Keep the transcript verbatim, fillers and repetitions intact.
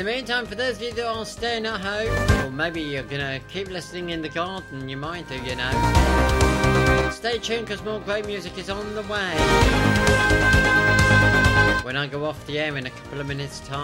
meantime, for those of you that are staying at home, or maybe you're gonna keep listening in the garden, you might do, you know. Stay tuned because more great music is on the way. When I go off the air in a couple of minutes time.